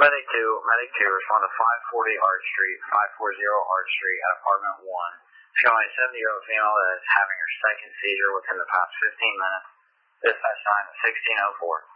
Medic 2, respond to 540 Arch Street, 540 Arch Street at apartment 1. Showing a 70-year-old female that is having her second seizure within the past 15 minutes. Dispatch time 1604.